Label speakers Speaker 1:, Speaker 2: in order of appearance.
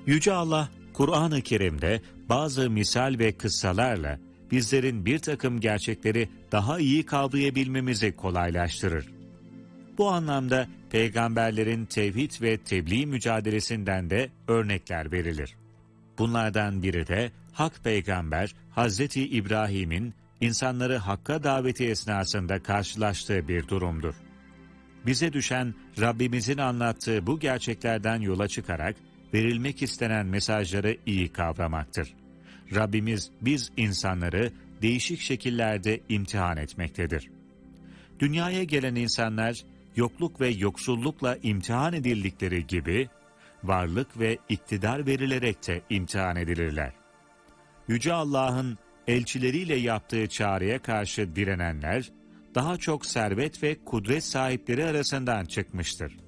Speaker 1: Yüce Allah, Kur'an-ı Kerim'de bazı misal ve kıssalarla bizlerin bir takım gerçekleri daha iyi kavrayabilmemizi kolaylaştırır. Bu anlamda peygamberlerin tevhid ve tebliğ mücadelesinden de örnekler verilir. Bunlardan biri de Hak Peygamber Hazreti İbrahim'in insanları Hakk'a daveti esnasında karşılaştığı bir durumdur. Bize düşen Rabbimizin anlattığı bu gerçeklerden yola çıkarak verilmek istenen mesajları iyi kavramaktır. Rabbimiz biz insanları değişik şekillerde imtihan etmektedir. Dünyaya gelen insanlar yokluk ve yoksullukla imtihan edildikleri gibi varlık ve iktidar verilerek de imtihan edilirler. Yüce Allah'ın elçileriyle yaptığı çağrıya karşı direnenler daha çok servet ve kudret sahipleri arasından çıkmıştır.